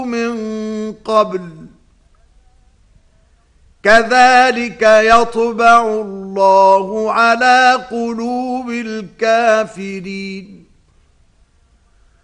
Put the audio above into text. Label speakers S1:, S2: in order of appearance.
S1: من قبل كذلك يطبع الله على قلوب الكافرين